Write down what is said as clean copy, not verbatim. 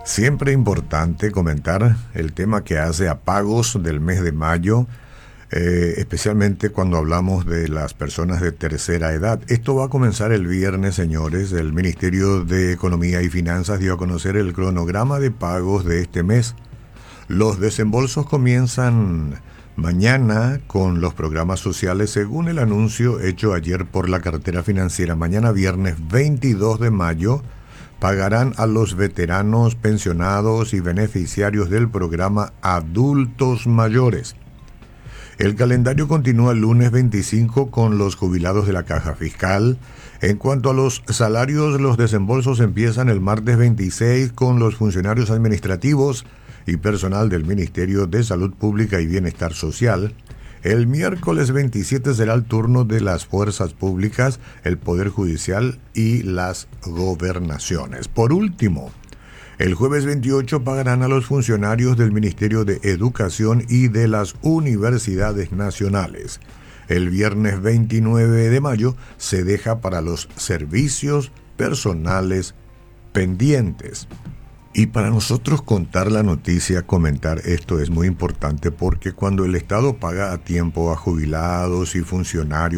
Siempre importante comentar el tema que hace a pagos del mes de mayo, especialmente cuando hablamos de las personas de tercera edad. Esto va a comenzar el viernes, señores. El Ministerio de Economía y Finanzas dio a conocer el cronograma de pagos de este mes. Los desembolsos comienzan mañana con los programas sociales según el anuncio hecho ayer por la cartera financiera. Mañana viernes 22 de mayo pagarán a los veteranos, pensionados y beneficiarios del programa Adultos Mayores. El calendario continúa el lunes 25 con los jubilados de la Caja Fiscal. En cuanto a los salarios, los desembolsos empiezan el martes 26 con los funcionarios administrativos y personal del Ministerio de Salud Pública y Bienestar Social. El miércoles 27 será el turno de las fuerzas públicas, el Poder Judicial y las gobernaciones. Por último, el jueves 28 pagarán a los funcionarios del Ministerio de Educación y de las universidades nacionales. El viernes 29 de mayo se deja para los servicios personales pendientes. Y para nosotros contar la noticia, comentar esto es muy importante porque cuando el Estado paga a tiempo a jubilados y funcionarios,